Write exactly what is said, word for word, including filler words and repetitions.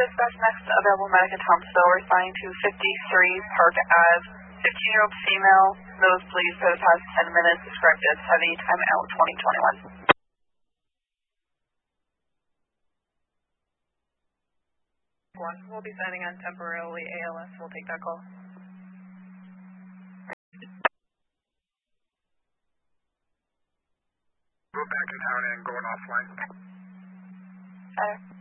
dispatch, next available medic in Thomasville, responding to fifty-three Park Ave, fifteen-year-old female, nosebleeds for the past ten minutes, described as heavy, time out twenty twenty-one. One. We'll be signing on temporarily A L S. We'll take that call. We're back in town and going offline. Uh,